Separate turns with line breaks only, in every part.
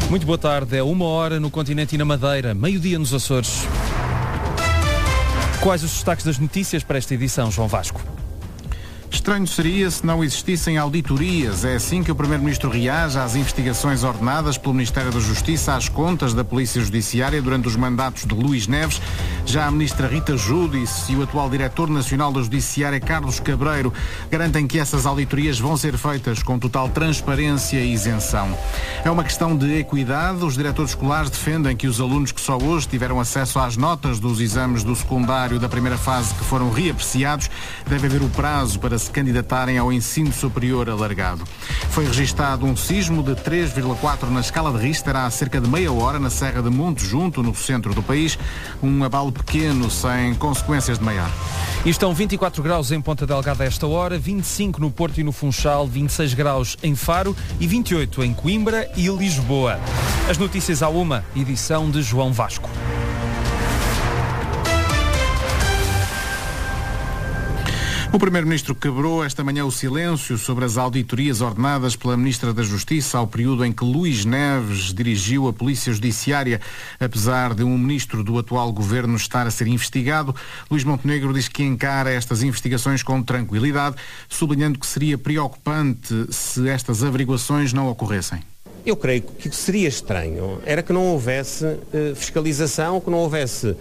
Muito boa tarde, é 1h no continente e na Madeira, meio-dia nos Açores. Quais os destaques das notícias para esta edição, João Vasco?
Estranho seria se não existissem auditorias. É assim que o Primeiro-Ministro reage às investigações ordenadas pelo Ministério da Justiça às contas da Polícia Judiciária durante os mandatos de Luís Neves. Já a Ministra Rita Júdice e o atual Diretor Nacional da Judiciária, Carlos Cabreiro, garantem que essas auditorias vão ser feitas com total transparência e isenção. É uma questão de equidade. Os diretores escolares defendem que os alunos que só hoje tiveram acesso às notas dos exames do secundário da primeira fase que foram reapreciados, deve haver o prazo para se candidatarem ao ensino superior alargado. Foi registado um sismo de 3,4 na escala de Richter há cerca de meia hora na Serra de Monte Junto, no centro do país. Um abalo pequeno, sem consequências de maior.
E estão 24 graus em Ponta Delgada a esta hora, 25 no Porto e no Funchal, 26 graus em Faro e 28 em Coimbra e Lisboa. As notícias à uma, edição de João Vasco.
O Primeiro-Ministro quebrou esta manhã o silêncio sobre as auditorias ordenadas pela Ministra da Justiça ao período em que Luís Neves dirigiu a Polícia Judiciária. Apesar de um ministro do atual governo estar a ser investigado, Luís Montenegro diz que encara estas investigações com tranquilidade, sublinhando que seria preocupante se estas averiguações não ocorressem.
Eu creio que seria estranho, era que não houvesse fiscalização, que não houvesse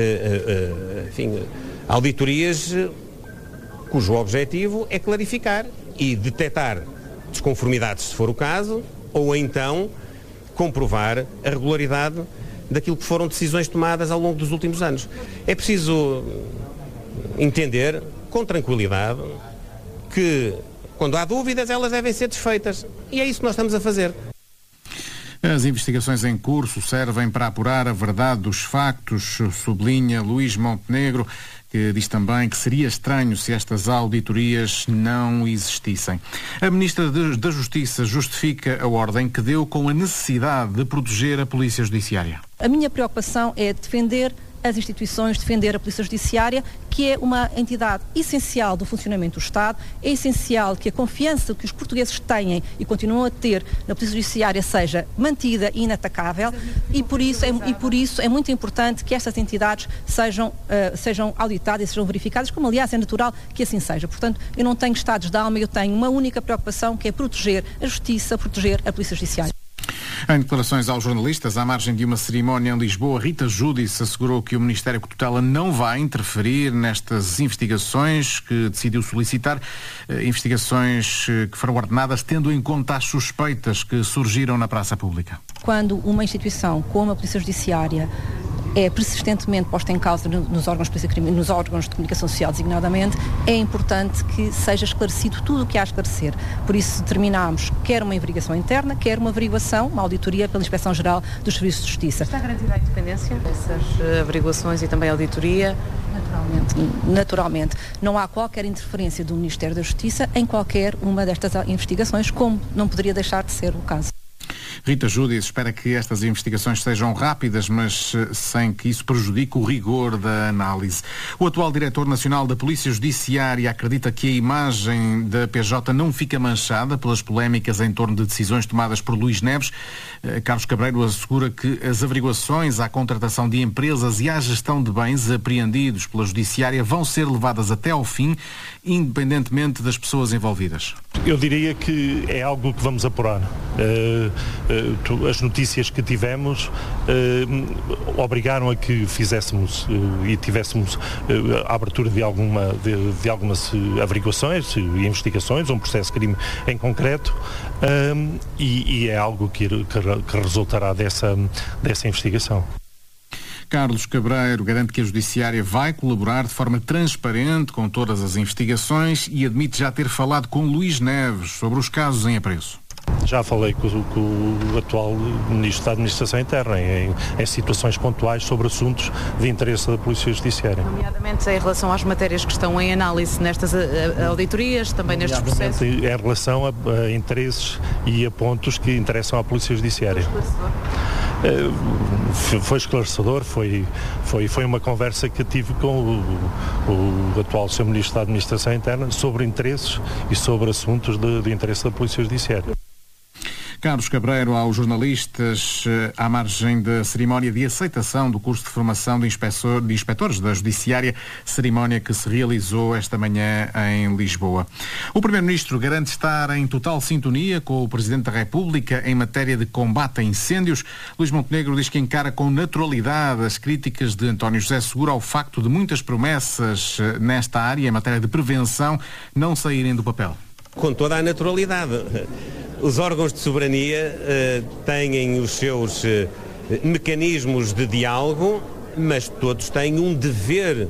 auditorias cujo objetivo é clarificar e detectar desconformidades, se for o caso, ou então comprovar a regularidade daquilo que foram decisões tomadas ao longo dos últimos anos. É preciso entender, com tranquilidade, que quando há dúvidas elas devem ser desfeitas. E é isso que nós estamos a fazer.
As investigações em curso servem para apurar a verdade dos factos, sublinha Luís Montenegro, que diz também que seria estranho se estas auditorias não existissem. A Ministra da Justiça justifica a ordem que deu com a necessidade de proteger a Polícia Judiciária.
A minha preocupação é defender as instituições, defender a Polícia Judiciária, que é uma entidade essencial do funcionamento do Estado. É essencial que a confiança que os portugueses têm e continuam a ter na Polícia Judiciária seja mantida e inatacável e por isso é muito importante que estas entidades sejam auditadas e sejam verificadas, como aliás é natural que assim seja. Portanto, eu não tenho estados de alma, eu tenho uma única preocupação, que é proteger a Justiça, proteger a Polícia Judiciária.
Em declarações aos jornalistas, à margem de uma cerimónia em Lisboa, Rita Júdice assegurou que o Ministério que tutela não vai interferir nestas investigações que decidiu solicitar, investigações que foram ordenadas tendo em conta as suspeitas que surgiram na praça pública.
Quando uma instituição como a Polícia Judiciária é persistentemente posta em causa nos órgãos de comunicação social, designadamente, é importante que seja esclarecido tudo o que há a esclarecer. Por isso determinámos quer uma investigação interna, quer uma averiguação, uma auditoria pela Inspeção-Geral dos Serviços de Justiça.
Está garantida a independência dessas averiguações e também a auditoria?
Naturalmente. Não há qualquer interferência do Ministério da Justiça em qualquer uma destas investigações, como não poderia deixar de ser o caso.
Rita Júdice espera que estas investigações sejam rápidas, mas sem que isso prejudique o rigor da análise. O atual Diretor Nacional da Polícia Judiciária acredita que a imagem da PJ não fica manchada pelas polémicas em torno de decisões tomadas por Luís Neves. Carlos Cabreiro assegura que as averiguações à contratação de empresas e à gestão de bens apreendidos pela Judiciária vão ser levadas até ao fim, independentemente das pessoas envolvidas.
Eu diria que é algo que vamos apurar. As notícias que tivemos obrigaram a que fizéssemos e tivéssemos a abertura de algumas averiguações e investigações, um processo de crime em concreto, e é algo que resultará dessa investigação.
Carlos Cabreiro garante que a Judiciária vai colaborar de forma transparente com todas as investigações e admite já ter falado com Luís Neves sobre os casos em apreço.
Já falei com o atual Ministro da Administração Interna em situações pontuais sobre assuntos de interesse da Polícia Judiciária.
Nomeadamente em relação às matérias que estão em análise nestas auditorias, também nestes processos?
Em relação a interesses e a pontos que interessam à Polícia Judiciária. Foi esclarecedor, foi uma conversa que tive com o atual Sr. Ministro da Administração Interna sobre interesses e sobre assuntos de interesse da Polícia Judiciária.
Carlos Cabreiro, aos jornalistas, à margem da cerimónia de aceitação do curso de formação de inspectores da Judiciária, cerimónia que se realizou esta manhã em Lisboa. O Primeiro-Ministro garante estar em total sintonia com o Presidente da República em matéria de combate a incêndios. Luís Montenegro diz que encara com naturalidade as críticas de António José Seguro ao facto de muitas promessas nesta área, em matéria de prevenção, não saírem do papel.
Com toda a naturalidade. Os órgãos de soberania têm os seus mecanismos de diálogo, mas todos têm um dever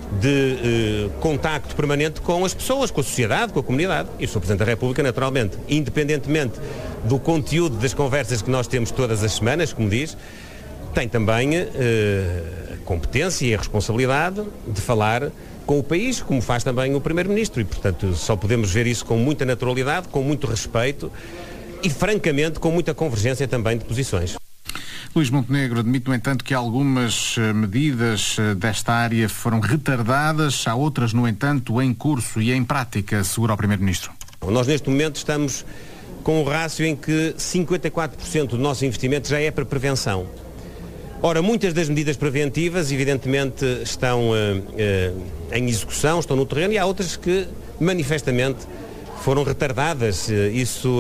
de contacto permanente com as pessoas, com a sociedade, com a comunidade. E o Sr. Presidente da República, naturalmente, independentemente do conteúdo das conversas que nós temos todas as semanas, como diz, tem também a competência e a responsabilidade de falar com o país, como faz também o Primeiro-Ministro, e, portanto, só podemos ver isso com muita naturalidade, com muito respeito e, francamente, com muita convergência também de posições.
Luís Montenegro admite, no entanto, que algumas medidas desta área foram retardadas, há outras, no entanto, em curso e em prática, segura o Primeiro-Ministro.
Nós, neste momento, estamos com um rácio em que 54% do nosso investimento já é para prevenção. Ora, muitas das medidas preventivas, evidentemente, estão em execução, estão no terreno, e há outras que, manifestamente, foram retardadas. Isso,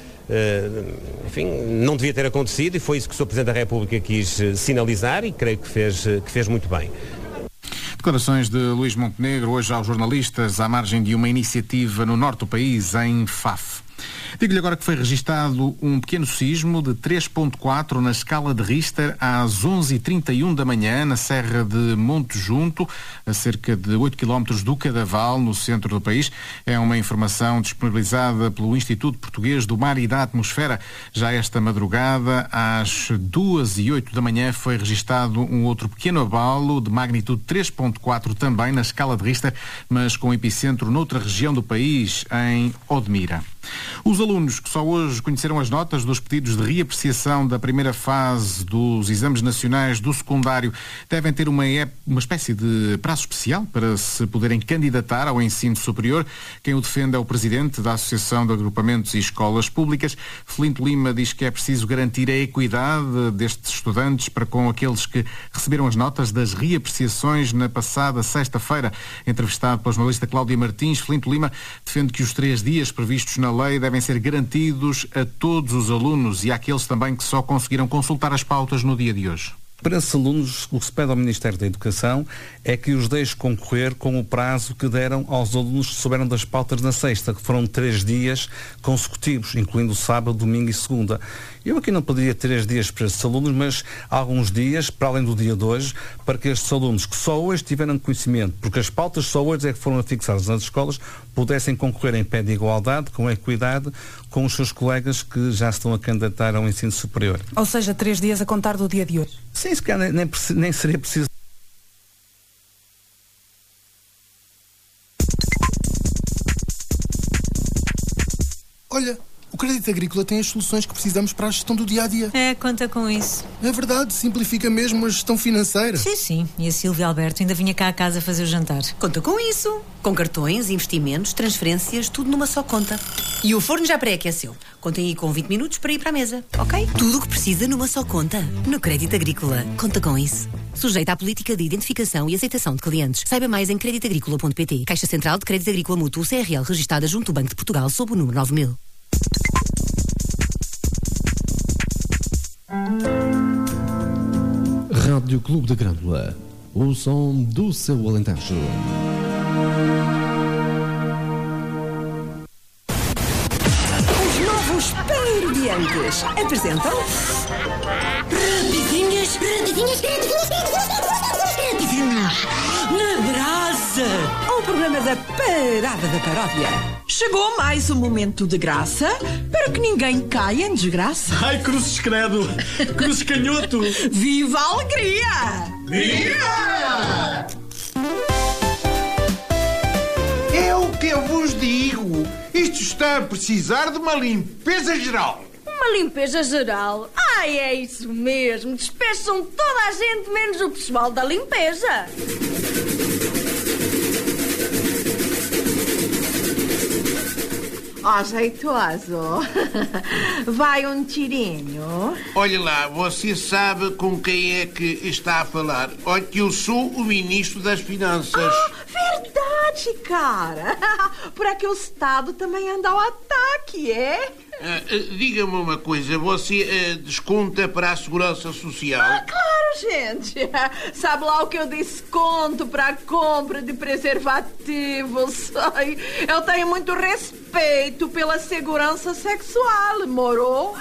enfim, não devia ter acontecido, e foi isso que o Sr. Presidente da República quis sinalizar, e creio que fez muito bem.
Declarações de Luís Montenegro, hoje aos jornalistas, à margem de uma iniciativa no norte do país, em Faf. Digo-lhe agora que foi registado um pequeno sismo de 3.4 na escala de Richter às 11h31 da manhã, na Serra de Monte Junto, a cerca de 8 km do Cadaval, no centro do país. É uma informação disponibilizada pelo Instituto Português do Mar e da Atmosfera. Já esta madrugada, às 2h08 da manhã, foi registado um outro pequeno abalo de magnitude 3.4 também na escala de Richter, mas com epicentro noutra região do país, em Odmira. Os alunos que só hoje conheceram as notas dos pedidos de reapreciação da primeira fase dos exames nacionais do secundário devem ter uma espécie de prazo especial para se poderem candidatar ao ensino superior. Quem o defende é o presidente da Associação de Agrupamentos e Escolas Públicas. Felinto Lima diz que é preciso garantir a equidade destes estudantes para com aqueles que receberam as notas das reapreciações na passada sexta-feira. Entrevistado pela jornalista Cláudia Martins, Felinto Lima defende que os 3 dias previstos na lei devem ser garantidos a todos os alunos e àqueles também que só conseguiram consultar as pautas no dia de hoje.
Para esses alunos, o que se pede ao Ministério da Educação é que os deixe concorrer com o prazo que deram aos alunos que souberam das pautas na sexta, que foram 3 dias consecutivos, incluindo sábado, domingo e segunda. Eu aqui não poderia 3 dias para estes alunos, mas alguns dias, para além do dia de hoje, para que estes alunos que só hoje tiveram conhecimento, porque as pautas só hoje é que foram fixadas nas escolas, pudessem concorrer em pé de igualdade, com equidade, com os seus colegas que já estão a candidatar ao ensino superior.
Ou seja, 3 dias a contar do dia de hoje.
Sim, se calhar nem seria preciso.
Olha, o Crédito Agrícola tem as soluções que precisamos para a gestão do dia-a-dia.
É, conta com isso.
É verdade, simplifica mesmo a gestão financeira.
Sim. E a Silvia Alberto ainda vinha cá a casa fazer o jantar.
Conta com isso. Com cartões, investimentos, transferências, tudo numa só conta. E o forno já pré-aqueceu. Contem aí com 20 minutos para ir para a mesa, ok? Tudo o que precisa numa só conta. No Crédito Agrícola. Conta com isso. Sujeita à política de identificação e aceitação de clientes. Saiba mais em creditagricola.pt. Caixa Central de Crédito Agrícola Mútuo CRL, registada junto ao Banco de Portugal sob o número 9000.
Rádio Clube da Grândola, o som do seu Alentejo.
Os novos Pan-Mediantes apresentam Rapidinhas na Brasa, o programa da Parada da Paródia.
Chegou mais um momento de graça para que ninguém caia em desgraça.
Ai, cruzes credo! Cruzes canhoto!
Viva a alegria!
Viva!
É o que eu vos digo. Isto está a precisar de uma limpeza geral.
Uma limpeza geral? Ai, é isso mesmo. Despeçam toda a gente, menos o pessoal da limpeza.
Ó, jeitoso. Vai um tirinho.
Olha lá, você sabe com quem é que está a falar? Olha que eu sou o Ministro das Finanças.
Verdade, cara. Por aqui o Estado também anda ao ataque, é?
Diga-me uma coisa, você desconta para a Segurança Social?
Claro, gente. Sabe lá o que eu desconto para a compra de preservativos? Ai, eu tenho muito respeito pela segurança sexual, moro?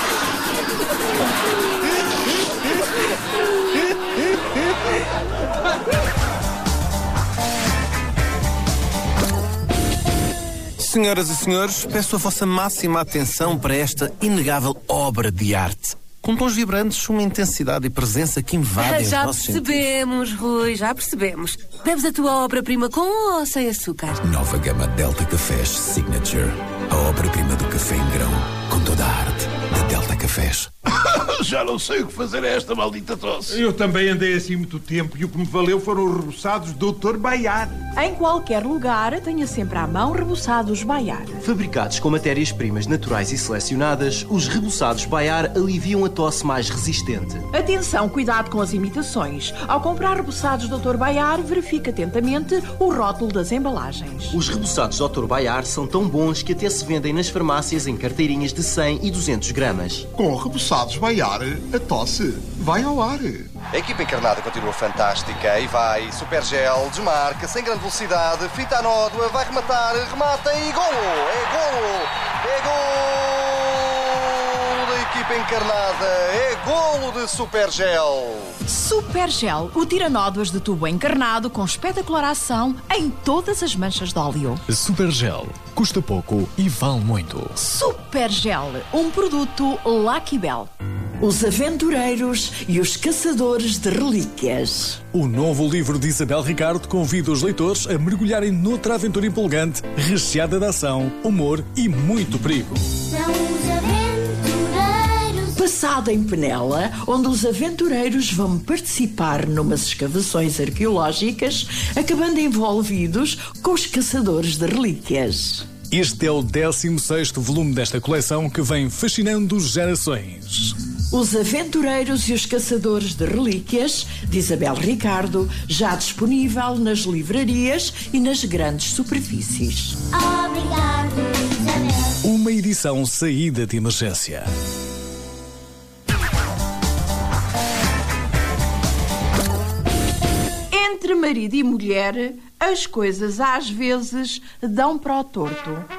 Senhoras e senhores, peço a vossa máxima atenção para esta inegável obra de arte. Com tons vibrantes, uma intensidade e presença que invadem os
Já
nossos sentidos.
percebemos, Rui, já percebemos. Deves a tua obra-prima com ou sem açúcar?
Nova gama Delta Cafés Signature. A obra-prima do café em grão, com toda a arte da Delta Cafés.
Já não sei o que fazer a esta maldita tosse.
Eu também andei assim muito tempo e o que me valeu foram os reboçados Dr. Baiar.
Em qualquer lugar, tenha sempre à mão reboçados Baiar.
Fabricados com matérias-primas naturais e selecionadas, os reboçados Baiar aliviam a tosse mais resistente.
Atenção, cuidado com as imitações. Ao comprar reboçados Dr. Baiar, verifique atentamente o rótulo das embalagens.
Os reboçados Dr. Baiar são tão bons que até se vendem nas farmácias em carteirinhas de 100 e 200 gramas.
Com reboçados Baiar, a tosse vai ao ar.
A equipa encarnada continua fantástica e vai. Super gel, desmarca, sem grande velocidade, fita a nódoa, vai rematar, remata e golo! É golo! É golo da equipa encarnada! É golo de Super gel!
Super Gel, o tira-nódoas de tubo encarnado com espetacular ação em todas as manchas de óleo.
Super Gel, custa pouco e vale muito.
Super Gel, um produto Lucky Bell.
Os aventureiros e os caçadores de relíquias.
O novo livro de Isabel Ricardo convida os leitores a mergulharem noutra aventura empolgante, recheada de ação, humor e muito perigo.
Passado em Penela, onde os aventureiros vão participar numas escavações arqueológicas, acabando envolvidos com os caçadores de relíquias.
Este é o 16º volume desta coleção que vem fascinando gerações.
Os Aventureiros e os Caçadores de Relíquias, de Isabel Ricardo, já disponível nas livrarias e nas grandes superfícies.
Obrigado, Isabel. Uma edição saída de emergência.
Entre marido e mulher, as coisas às vezes dão para o torto.